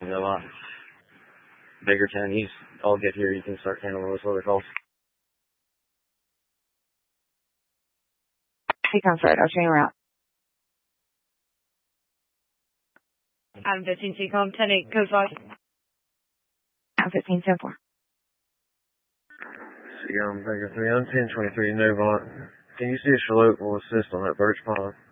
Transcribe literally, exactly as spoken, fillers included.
a lot bigger town. You all get here, you can start handling those other calls. Hey, Comfort, I'll train route. I'm fifteen C com, ten eight, code five. I'm fifteen ten four. C M, Baker three, I'm ten twenty-three, Novant. Can you see if Charlotte will assist on that Birch Pond?